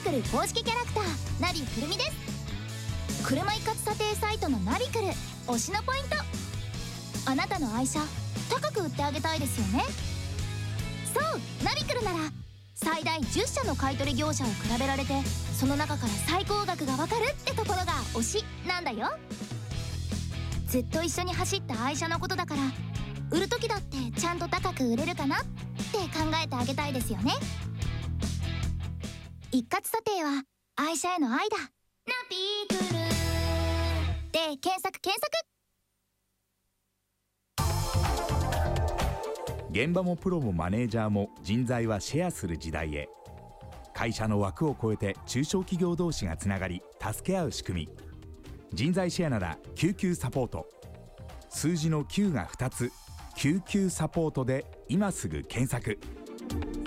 クル公式キャラクターナビくるみです。車一括査定サイトのナビクル推しのポイント、あなたの愛車高く売ってあげたいですよね。そう、ナビクルなら最大10社の買取業者を比べられて、その中から最高額がわかるってところが推しなんだよ。ずっと一緒に走った愛車のことだから、売る時だってちゃんと高く売れるかなって考えてあげたいですよね。一括査定は愛車への愛だ。ナビクルで検索。 現場もプロもマネージャーも人材はシェアする時代へ。会社の枠を超えて中小企業同士がつながり助け合う仕組み、人材シェアなら救急サポート。数字の9が2つ、救急サポートで今すぐ検索。